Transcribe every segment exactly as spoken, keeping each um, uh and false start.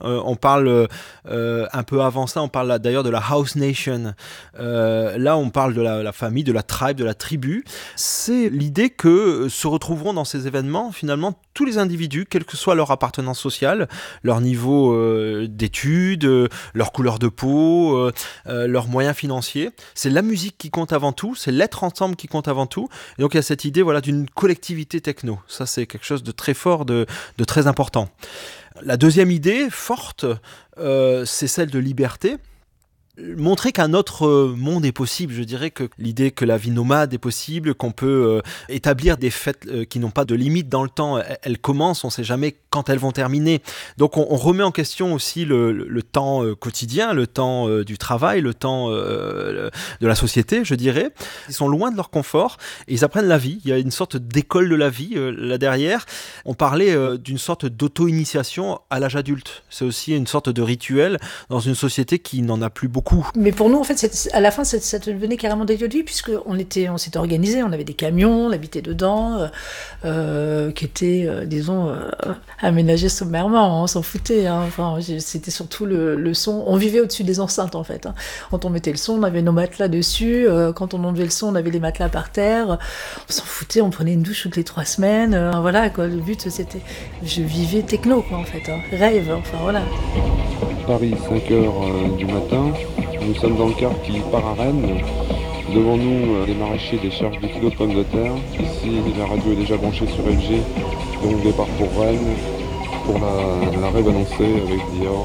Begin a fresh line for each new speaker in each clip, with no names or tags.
Euh, on parle euh, un peu avant ça, on parle là, d'ailleurs de la House Nation. Euh, là, on parle de la, la famille, de la tribe, de la tribu. C'est l'idée que se retrouveront dans ces événements finalement tous les individus, quelle que soit leur appartenance sociale, leur niveau euh, d'études, euh, leur couleur de peau, euh, euh, leurs moyens financiers. C'est la musique qui compte avant tout, c'est l'être ensemble qui compte avant tout. Et donc il y a cette idée voilà, d'une collectivité techno. Ça, c'est quelque chose de très fort, de, de très important. La deuxième idée forte, euh, c'est celle de liberté. Montrer qu'un autre monde est possible, je dirais que l'idée que la vie nomade est possible, qu'on peut euh, établir des fêtes euh, qui n'ont pas de limite dans le temps, elles, elles commencent, on ne sait jamais quand elles vont terminer. Donc on, on remet en question aussi le, le, le temps euh, quotidien, le temps euh, du travail, le temps euh, de la société, je dirais. Ils sont loin de leur confort et ils apprennent la vie. Il y a une sorte d'école de la vie euh, là derrière. On parlait euh, d'une sorte d'auto-initiation à l'âge adulte. C'est aussi une sorte de rituel dans une société qui n'en a plus beaucoup.
Mais pour nous, en fait, c'est, à la fin, c'est, ça devenait carrément des lieux de vie, puisqu'on était, on s'était organisé, on avait des camions, on habitait dedans, euh, euh, qui étaient, euh, disons, euh, aménagés sommairement, on s'en foutait. Hein. Enfin, c'était surtout le, le son. On vivait au-dessus des enceintes, en fait. Hein. Quand on mettait le son, on avait nos matelas dessus. Euh, quand on enlevait le son, on avait les matelas par terre. On s'en foutait, on prenait une douche toutes les trois semaines. Euh, voilà, quoi. Le but, c'était... Je vivais techno, quoi, en fait. Hein. Rêve, enfin, voilà.
Paris, cinq heures euh, du matin. Nous sommes dans le car qui part à Rennes. Devant nous, euh, des maraîchers déchargent des kilos de pommes de terre. Ici, la radio est déjà branchée sur L G. Donc, départ pour Rennes, pour la, la rêve annoncée avec Dior,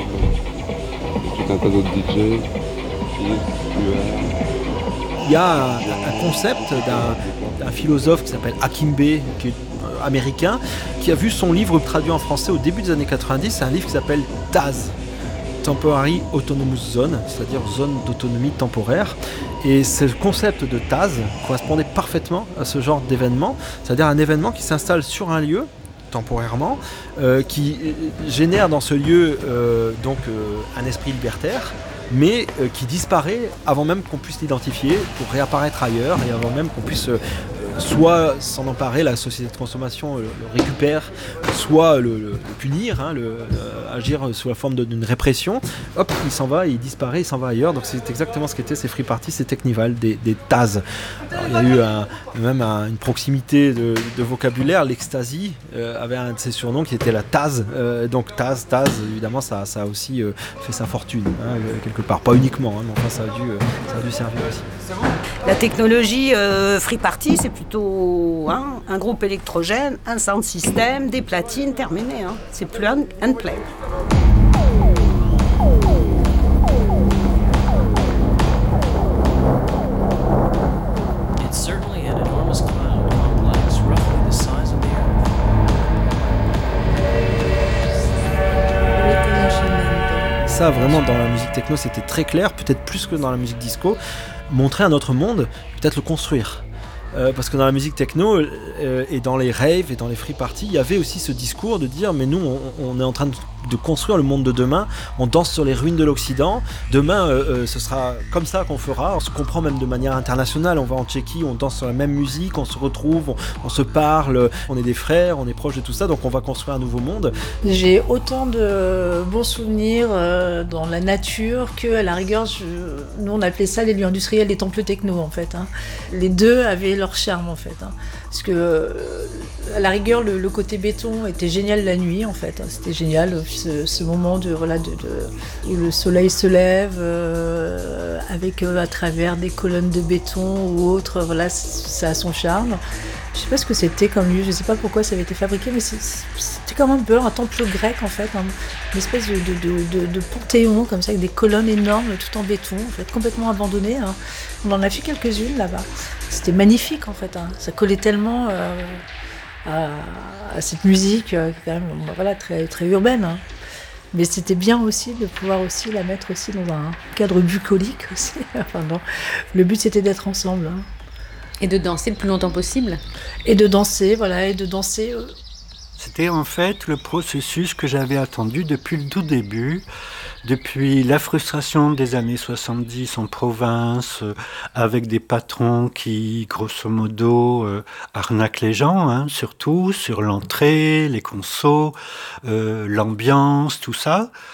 et tout un tas d'autres D J, Fils, U R.
Il y a un, un concept d'un, d'un philosophe qui s'appelle Akimbe, qui est américain, qui a vu son livre traduit en français au début des années quatre-vingt-dix. C'est un livre qui s'appelle T A Z. Temporary Autonomous Zone, c'est-à-dire zone d'autonomie temporaire. Et ce concept de T A Z correspondait parfaitement à ce genre d'événement, c'est-à-dire un événement qui s'installe sur un lieu, temporairement, euh, qui génère dans ce lieu euh, donc, euh, un esprit libertaire, mais euh, qui disparaît avant même qu'on puisse l'identifier, pour réapparaître ailleurs, et avant même qu'on puisse euh, soit s'en emparer, la société de consommation le, le récupère, soit le, le, le punir, hein, le, le, agir sous la forme de, d'une répression. Hop, il s'en va, il disparaît, il s'en va ailleurs. Donc c'est exactement ce qu'étaient ces free parties, ces Technival, des, des T A Z. Alors, il y a eu un, même un, une proximité de, de vocabulaire. L'Ecstasy euh, avait un de ses surnoms qui était la T A Z. Euh, donc T A Z, T A Z, évidemment, ça, ça a aussi euh, fait sa fortune, hein, quelque part. Pas uniquement, hein, mais enfin, ça a dû, euh, ça a dû servir aussi.
La technologie euh, free party, c'est plutôt hein, un groupe électrogène, un sound system, des platines, terminé. Hein. C'est plus un, un play.
Ça, vraiment, dans la musique techno, c'était très clair, peut-être plus que dans la musique disco. Montrer un autre monde, peut-être le construire. Euh, parce que dans la musique techno euh, et dans les raves et dans les free parties, il y avait aussi ce discours de dire mais nous on, on est en train de, de construire le monde de demain, on danse sur les ruines de l'Occident, demain euh, euh, ce sera comme ça qu'on fera, on se comprend même de manière internationale, on va en Tchéquie, on danse sur la même musique, on se retrouve, on, on se parle, on est des frères, on est proches de tout ça, donc on va construire un nouveau monde.
J'ai autant de bons souvenirs euh, dans la nature que à la rigueur, je, nous on appelait ça les lieux industriels, les temples techno en fait. Hein. Les deux avaient leur charme en fait, hein. Parce que euh, à la rigueur le, le côté béton était génial la nuit en fait, hein. C'était génial ce, ce moment de voilà de, de où le soleil se lève euh, avec euh, à travers des colonnes de béton ou autre, voilà ça a son charme. Je sais pas ce que c'était comme lieu, je sais pas pourquoi ça avait été fabriqué, mais c'est, c'était comme un peu un temple grec en fait, hein, une espèce de, de, de, de panthéon comme ça avec des colonnes énormes tout en béton, en fait, complètement abandonné. Hein. On en a fait quelques-unes là-bas. C'était magnifique en fait, hein. Ça collait tellement euh, à, à cette musique euh, quand même, voilà, très, très urbaine. Hein. Mais c'était bien aussi de pouvoir aussi la mettre aussi dans un cadre bucolique aussi. Enfin, non. Le but c'était d'être ensemble. Hein.
Et de danser le plus longtemps possible.
Et de danser, voilà, et de danser. Euh...
C'était en fait le processus que j'avais attendu depuis le tout début, depuis la frustration des années soixante-dix en province, euh, avec des patrons qui, grosso modo, euh, arnaquent les gens, hein, surtout sur l'entrée, les consos, euh, l'ambiance, tout ça.